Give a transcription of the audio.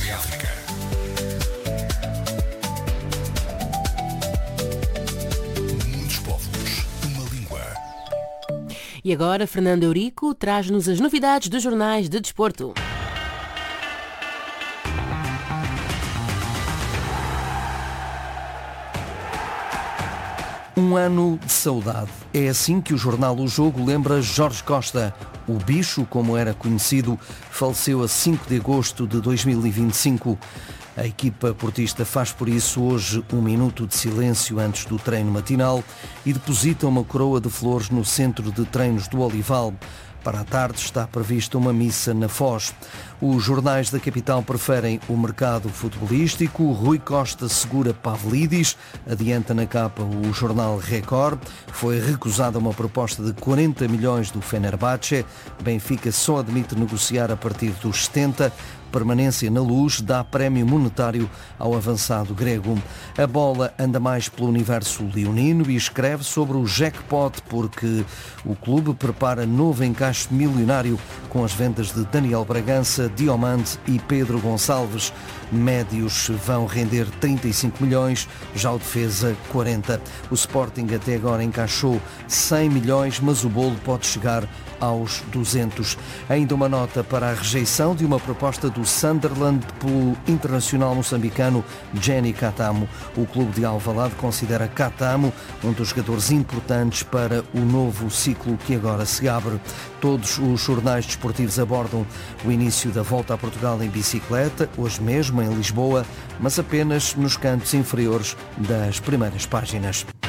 África. Muitos povos, uma língua. E agora, Fernando Eurico traz-nos as novidades dos jornais de desporto. Um ano de saudade. É assim que o jornal O Jogo lembra Jorge Costa. O bicho, como era conhecido, faleceu a 5 de agosto de 2025. A equipa portista faz por isso hoje um minuto de silêncio antes do treino matinal e deposita uma coroa de flores no centro de treinos do Olival. Para a tarde está prevista uma missa na Foz. Os jornais da capital preferem o mercado futebolístico. Rui Costa segura Pavlidis. Adianta na capa o jornal Record. Foi recusada uma proposta de 40 milhões do Fenerbahçe. Benfica só admite negociar a partir dos 70. Permanência na Luz dá prémio monetário ao avançado grego. A bola anda mais pelo universo leonino e escreve sobre o jackpot porque o clube prepara novo encaixe milionário com as vendas de Daniel Bragança, Diomande e Pedro Gonçalves. Médios vão render 35 milhões, já o defesa 40. O Sporting até agora encaixou 100 milhões, mas o bolo pode chegar aos 200. Ainda uma nota para a rejeição de uma proposta do Sunderland pelo internacional moçambicano Jenny Catamo. O clube de Alvalade considera Catamo um dos jogadores importantes para o novo ciclo que agora se abre. Todos os jornais desportivos abordam o início da volta a Portugal em bicicleta, hoje mesmo em Lisboa, mas apenas nos cantos inferiores das primeiras páginas.